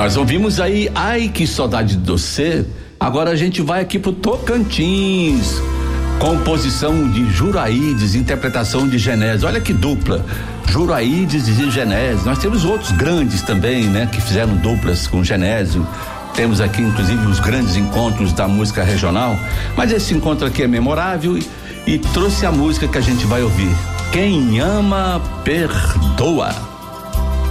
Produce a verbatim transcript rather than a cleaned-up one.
Nós ouvimos aí Ai Que Saudade de Você. Agora a gente vai aqui pro Tocantins. Composição de Juraídes, interpretação de Genésio. Olha que dupla, Juraídes e Genésio. Nós temos outros grandes também, né, que fizeram duplas com Genésio. Temos aqui inclusive os grandes encontros da música regional, mas esse encontro aqui é memorável e, e trouxe a música que a gente vai ouvir. Quem ama, perdoa.